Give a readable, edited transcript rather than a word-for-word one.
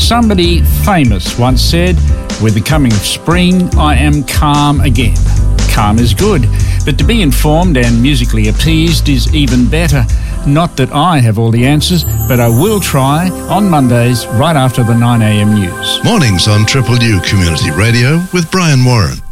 Somebody famous once said, with the coming of spring, I am calm again. Calm is good, but to be informed and musically appeased is even better. Not that I have all the answers, but I will try on Mondays right after the 9am news. Mornings on Triple U Community Radio with Brian Warren.